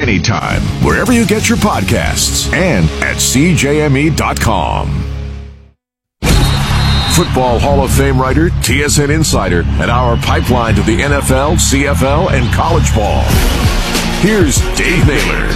anytime, wherever you get your podcasts, and at CJME.com. Football Hall of Fame writer, TSN insider, and our pipeline to the NFL, CFL, and college ball. Here's Dave Naylor.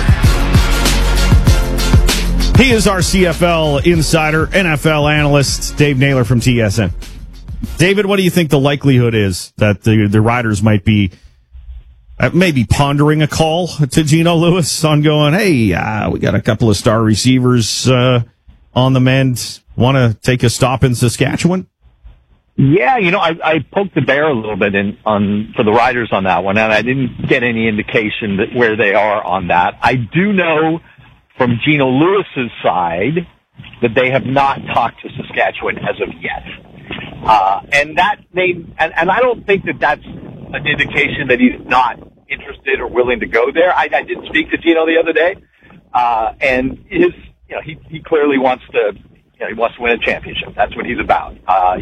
He is our CFL insider, NFL analyst, Dave Naylor from TSN. David, what do you think the likelihood is that the Riders might be maybe pondering a call to Geno Lewis on going, hey, we got a couple of star receivers on the mend. Want to take a stop in Saskatchewan? Yeah, I poked the bear a little bit for the Riders on that one, and I didn't get any indication that where they are on that. I do know from Geno Lewis's side that they have not talked to Saskatchewan as of yet, and I don't think that that's an indication that he's not interested or willing to go there. I did speak to Geno the other day, and he clearly wants to. He wants to win a championship. That's what he's about.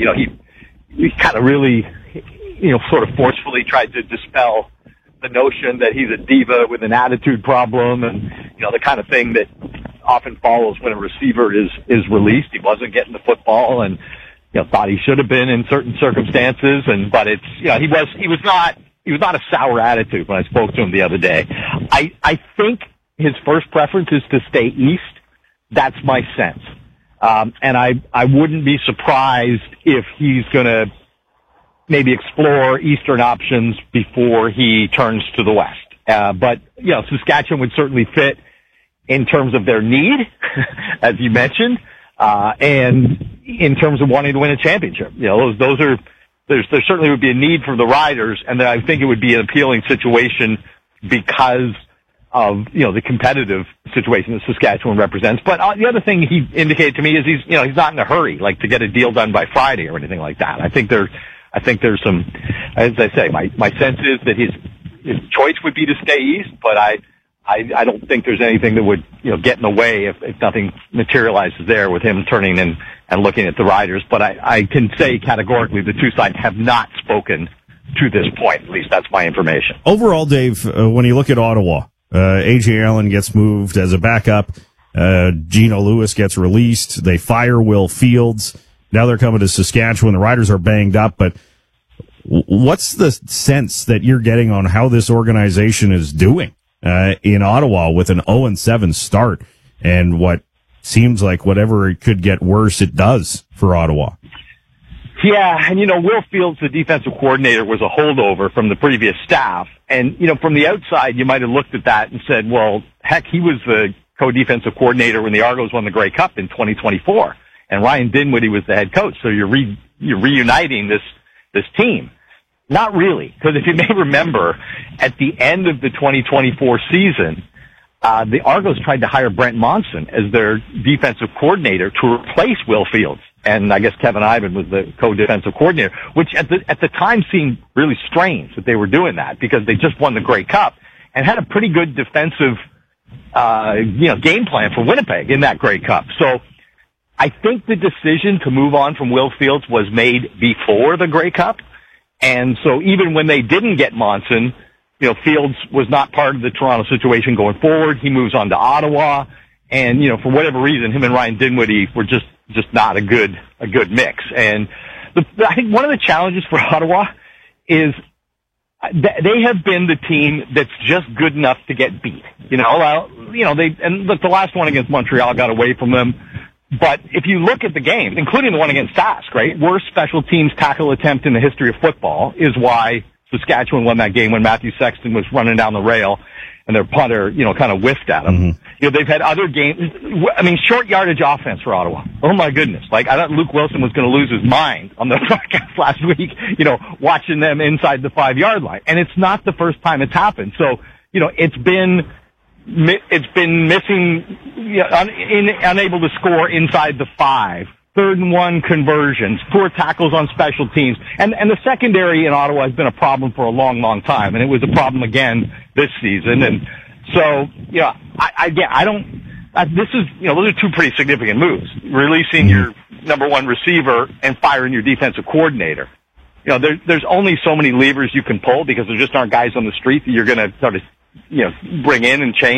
He kind of really, sort of forcefully tried to dispel the notion that he's a diva with an attitude problem and, the kind of thing that often follows when a receiver is released. He wasn't getting the football and, thought he should have been in certain circumstances. But it's, he was not a sour attitude when I spoke to him the other day. I think his first preference is to stay east. That's my sense. And I wouldn't be surprised if he's going to maybe explore eastern options before he turns to the west. But Saskatchewan would certainly fit in terms of their need, as you mentioned, and in terms of wanting to win a championship. There certainly would be a need for the Riders, and I think it would be an appealing situation because of, the competitive situation that Saskatchewan represents. But the other thing he indicated to me is he's not in a hurry, like to get a deal done by Friday or anything like that. I think there's some, as I say, my sense is that his choice would be to stay east, but I don't think there's anything that would, get in the way if nothing materializes there with him turning and looking at the Riders. But I can say categorically the two sides have not spoken to this point. At least that's my information. Overall, Dave, when you look at Ottawa, A.J. Allen gets moved as a backup. Geno Lewis gets released. They fire Will Fields. Now they're coming to Saskatchewan. The Riders are banged up, but what's the sense that you're getting on how this organization is doing in Ottawa with an 0-7 start and what seems like whatever it could get worse, it does for Ottawa? Yeah, and Will Fields, the defensive coordinator, was a holdover from the previous staff. And, from the outside, you might have looked at that and said, well, heck, he was the co-defensive coordinator when the Argos won the Grey Cup in 2024. And Ryan Dinwiddie was the head coach. So you're reuniting this team. Not really, because if you may remember, at the end of the 2024 season, the Argos tried to hire Brent Monson as their defensive coordinator to replace Will Fields. And I guess Kevin Ivan was the co-defensive coordinator, which at the time seemed really strange that they were doing that because they just won the Grey Cup and had a pretty good defensive, game plan for Winnipeg in that Grey Cup. So I think the decision to move on from Will Fields was made before the Grey Cup. And so even when they didn't get Monson, Fields was not part of the Toronto situation going forward. He moves on to Ottawa. And, for whatever reason, him and Ryan Dinwiddie were just not a good mix. And I think one of the challenges for Ottawa is they have been the team that's just good enough to get beat. And look, the last one against Montreal got away from them. But if you look at the game, including the one against Sask, right, worst special teams tackle attempt in the history of football is why Saskatchewan won that game when Matthew Sexton was running down the rail and their punter, kind of whiffed at them. Mm-hmm. They've had other games. I mean, short yardage offense for Ottawa. Oh my goodness. Like, I thought Luke Wilson was going to lose his mind on the broadcast last week, watching them inside the 5-yard line. And it's not the first time it's happened. So, it's been missing, unable to score inside the 5. 3rd and 1 conversions, poor tackles on special teams. And the secondary in Ottawa has been a problem for a long, long time. And it was a problem again this season. And so, those are two pretty significant moves. Releasing your number one receiver and firing your defensive coordinator. There's only so many levers you can pull because there just aren't guys on the street that you're going to sort of, bring in and change.